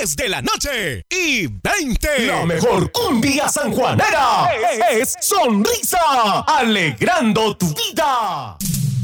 10 de la noche y 20. La mejor cumbia sanjuanera es Sonrisa, alegrando tu vida.